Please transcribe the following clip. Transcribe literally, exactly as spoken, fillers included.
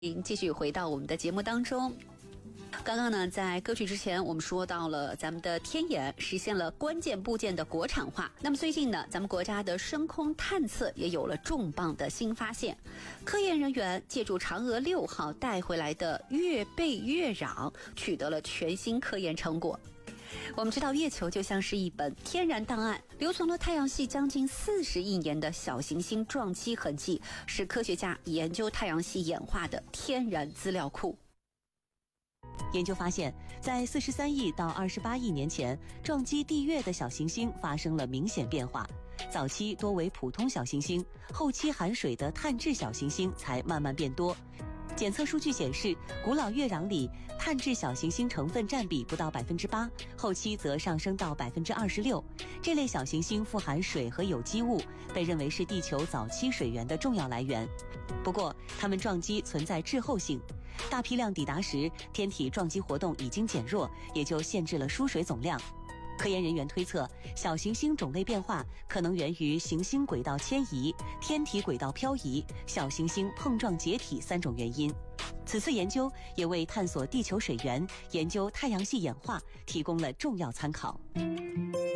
继续回到我们的节目当中。刚刚呢，在歌曲之前，我们说到了咱们的天眼实现了关键部件的国产化。那么最近呢，咱们国家的深空探测也有了重磅的新发现。科研人员借助嫦娥六号带回来的月背月壤，取得了全新科研成果。我们知道，月球就像是一本天然档案，留存了太阳系将近四十亿年的小行星撞击痕迹，是科学家研究太阳系演化的天然资料库。 研究发现，在四十三亿到二十八亿年前，撞击地月的小行星发生了明显变化。早期多为普通小行星，后期含水的碳质小行星才慢慢变多。检测数据显示，古老月壤里碳质小行星成分占比不到百分之八，后期则上升到百分之二十六。这类小行星富含水和有机物，被认为是地球早期水源的重要来源。不过，它们撞击存在滞后性，大批量抵达时，天体撞击活动已经减弱，也就限制了输水总量。科研人员推测，小行星种类变化可能源于行星轨道迁移、天体轨道漂移、小行星碰撞解体三种原因。此次研究也为探索地球水源、研究太阳系演化提供了重要参考。